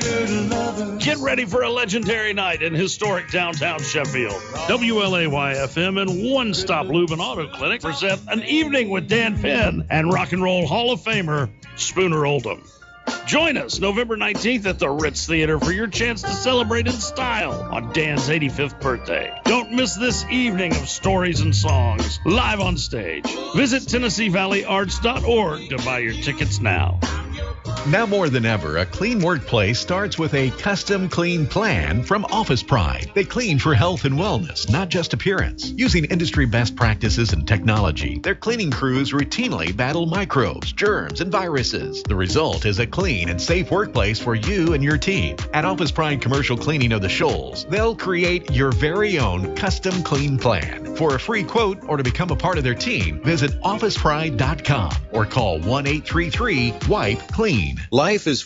Get ready for a legendary night in historic downtown Sheffield. WLAY-FM and One Stop Lube and Auto Clinic present An Evening with Dan Penn and Rock and Roll Hall of Famer Spooner Oldham. Join us November 19th at the Ritz Theater for your chance to celebrate in style on Dan's 85th birthday. Don't miss this evening of stories and songs live on stage. Visit TennesseeValleyArts.org to buy your tickets now. Now more than ever, a clean workplace starts with a custom clean plan from Office Pride. They clean for health and wellness, not just appearance. Using industry best practices and technology, their cleaning crews routinely battle microbes, germs, and viruses. The result is a clean and safe workplace for you and your team. At Office Pride Commercial Cleaning of the Shoals, they'll create your very own custom clean plan. For a free quote or to become a part of their team, visit officepride.com or call 1-833-WIPE-CLEAN. Life is